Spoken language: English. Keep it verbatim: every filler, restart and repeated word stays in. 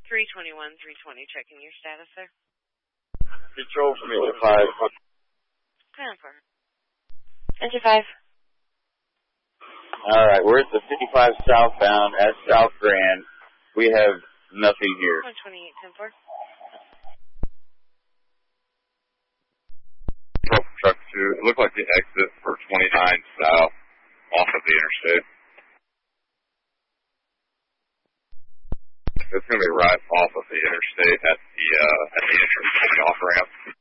three twenty-one, three twenty, checking your status, sir. Control from Engine five. Confirm. Engine five. Alright, we're at the fifty-five southbound at South Grand. We have nothing here. one twenty-eight, ten four. Truck two. It looked like the exit for twenty-nine south off of the interstate. It's going to be right off of the interstate at the uh, at the entrance to the off ramp.